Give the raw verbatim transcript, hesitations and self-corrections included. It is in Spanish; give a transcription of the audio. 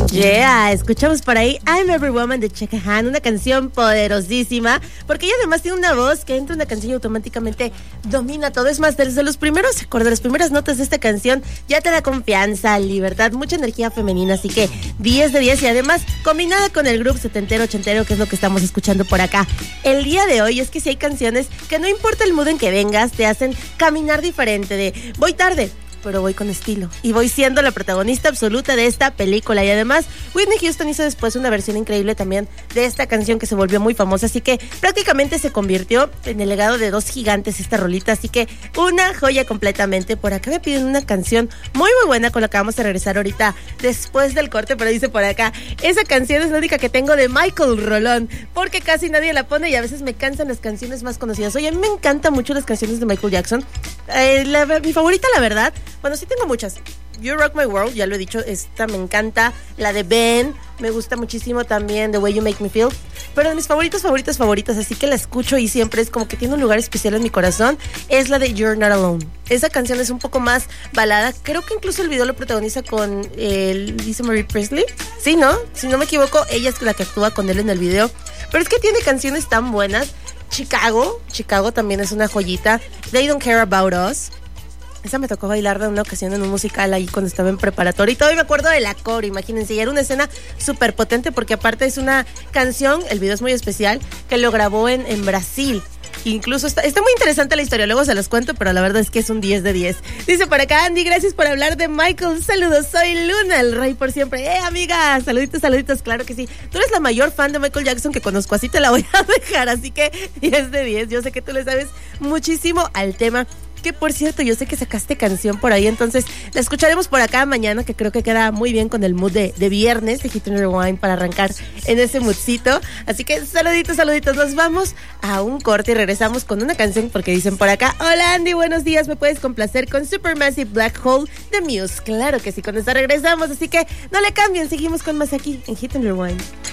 Yeah, escuchamos por ahí I'm Every Woman de Chaka Han, una canción poderosísima, porque ella además tiene una voz que entra en una canción y automáticamente domina todo. Es más, desde los primeros acordes, las primeras notas de esta canción ya te da confianza, libertad, mucha energía femenina, así que diez de diez, y además combinada con el grupo setentero, ochentero, que es lo que estamos escuchando por acá. El día de hoy es que si hay canciones que no importa el mood en que vengas, te hacen caminar diferente, de voy tarde, pero voy con estilo y voy siendo la protagonista absoluta de esta película. Y además Whitney Houston hizo después una versión increíble también de esta canción que se volvió muy famosa, así que prácticamente se convirtió en el legado de dos gigantes esta rolita, así que una joya completamente. Por acá me piden una canción muy muy buena con la que vamos a regresar ahorita después del corte, pero dice por acá, esa canción es la única que tengo de Michael Rolón, porque casi nadie la pone y a veces me cansan las canciones más conocidas. Oye, a mí me encantan mucho las canciones de Michael Jackson. eh, la, mi favorita, la verdad, bueno, sí tengo muchas. You Rock My World, ya lo he dicho, esta me encanta. La de Ben, me gusta muchísimo también, The Way You Make Me Feel. Pero de mis favoritas, favoritas, favoritas, así que la escucho y siempre es como que tiene un lugar especial en mi corazón, es la de You're Not Alone. Esa canción es un poco más balada. Creo que incluso el video lo protagoniza con eh, Lisa Marie Presley. Sí, ¿no? Si no me equivoco, ella es la que actúa con él en el video. Pero es que tiene canciones tan buenas. Chicago, Chicago también es una joyita. They Don't Care About Us. Esa me tocó bailar de una ocasión en un musical ahí cuando estaba en preparatoria y todavía me acuerdo de la coro, imagínense, y era una escena súper potente porque aparte es una canción, el video es muy especial, que lo grabó en, en Brasil. Incluso está, está muy interesante la historia, luego se los cuento, pero la verdad es que es un diez de diez. Dice por acá Andy, gracias por hablar de Michael. Saludos, soy Luna, el rey por siempre. Eh, amiga, saluditos, saluditos, claro que sí. Tú eres la mayor fan de Michael Jackson que conozco, así te la voy a dejar, así que diez de diez. Yo sé que tú le sabes muchísimo al tema. Que por cierto, yo sé que sacaste canción por ahí, entonces la escucharemos por acá mañana, que creo que queda muy bien con el mood de, de viernes de Hit and Rewind para arrancar en ese moodcito. Así que saluditos, saluditos, nos vamos a un corte y regresamos con una canción porque dicen por acá, hola Andy, buenos días, ¿me puedes complacer con Supermassive Black Hole de Muse? Claro que sí, con esta regresamos, así que no le cambien, seguimos con más aquí en Hit and Rewind.